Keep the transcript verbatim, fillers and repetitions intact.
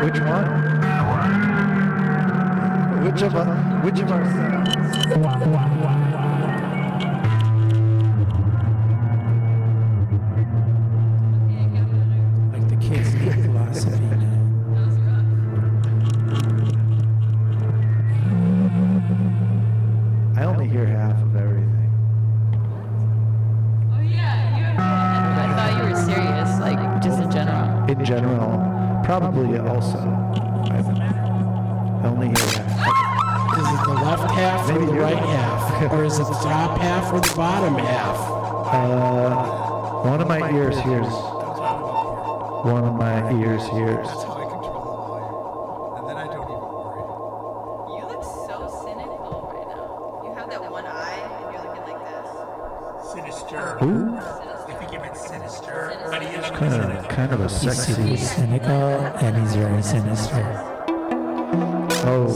Which one? Which of us? Which of our sounds? Like the kids need philosophy now. I only hear half of everything. Oh yeah, you. I thought you were serious, like just in general. In general, probably also. I I only hear half. Is it the left half Maybe or the you're- right half? Or is it the top half or the bottom half? Uh, one of my ears hears. One of my ears hears. That's how I control the volume. And then I don't even worry. You look so cynical right now. You have that one eye and you're looking like this. Sinister. Ooh, I think you meant sinister. How do you look kind of, kind of a He's sexy. cynical and he's very sinister. Oh.